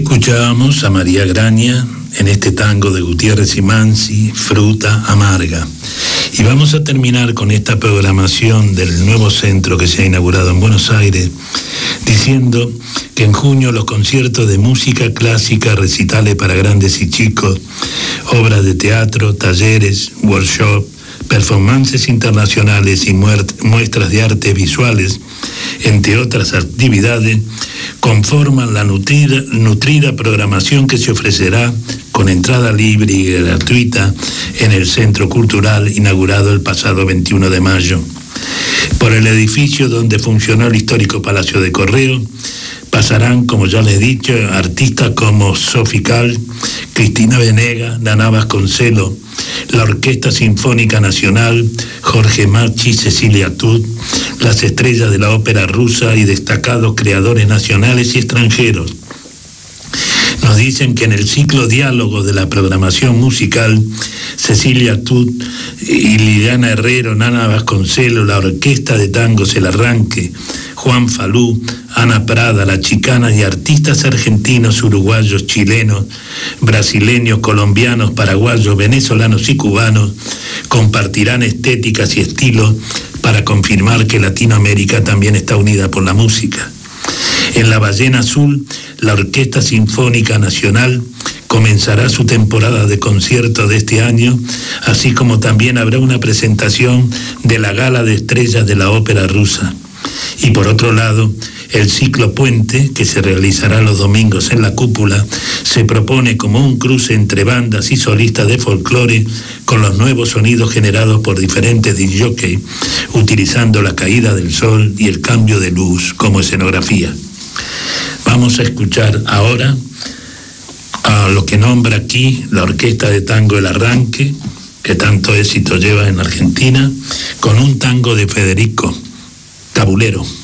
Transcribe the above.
Escuchábamos a María Graña en este tango de Gutiérrez y Mansi, Fruta Amarga. Y vamos a terminar con esta programación del nuevo centro que se ha inaugurado en Buenos Aires, diciendo que en junio los conciertos de música clásica, recitales para grandes y chicos, obras de teatro, talleres, workshops, performances internacionales y muestras de artes visuales, entre otras actividades, conforman la nutrida programación que se ofrecerá con entrada libre y gratuita en el Centro Cultural inaugurado el pasado 21 de mayo. Por el edificio donde funcionó el histórico Palacio de Correo pasarán, como ya les he dicho, artistas como Sofi Cal, Cristina Venega, Naná Vasconcelos, la Orquesta Sinfónica Nacional, Jorge Machi, Cecilia Tut, las estrellas de la ópera rusa y destacados creadores nacionales y extranjeros. Nos dicen que en el ciclo diálogo de la programación musical, Cecilia Tut y Liliana Herrero, Nana Vasconcelos, la Orquesta de Tangos El Arranque, Juan Falú, Ana Prada, La Chicana y artistas argentinos, uruguayos, chilenos, brasileños, colombianos, paraguayos, venezolanos y cubanos compartirán estéticas y estilos para confirmar que Latinoamérica también está unida por la música. En la Ballena Azul, la Orquesta Sinfónica Nacional comenzará su temporada de conciertos de este año, así como también habrá una presentación de la Gala de Estrellas de la Ópera Rusa. Y por otro lado, el ciclo Puente, que se realizará los domingos en la Cúpula, se propone como un cruce entre bandas y solistas de folclore con los nuevos sonidos generados por diferentes discjockeys, utilizando la caída del sol y el cambio de luz como escenografía. Vamos a escuchar ahora a lo que nombra aquí la Orquesta de Tango El Arranque, que tanto éxito lleva en Argentina, con un tango de Federico, Tabulero.